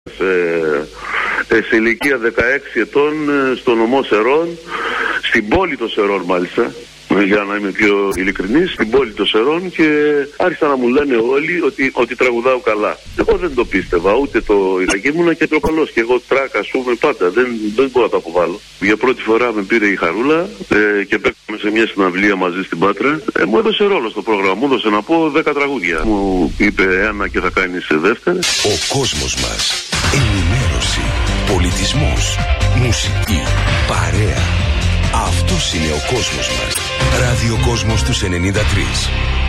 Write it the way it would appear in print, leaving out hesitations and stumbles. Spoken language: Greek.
σε ηλικία 16 ετών στο νομό Σερών, στην πόλη των Σερών μάλιστα, για να είμαι πιο ειλικρινής, στην πόλη των Σερών, και άρχισαν να μου λένε όλοι ότι τραγουδάω καλά. Εγώ δεν το πίστευα, ούτε το ήμουνα και τροπαλός, και εγώ τράκα, ας πούμε, πάντα, δεν μπορώ να το αποβάλω. Για πρώτη φορά με πήρε η Χαρούλα και παίξαμε σε μια συναυλία μαζί στην Πάτρα. Μου έδωσε ρόλο στο πρόγραμμα, μου έδωσε να πω 10 τραγούδια. Μου είπε ένα και θα κάνεις δεύτερη. Ο κόσμος μας. Ενημέρωση, πολιτισμός, μουσική, παρέα. Αυτός είναι ο κόσμος μας. Ραδιοκόσμος τους 93.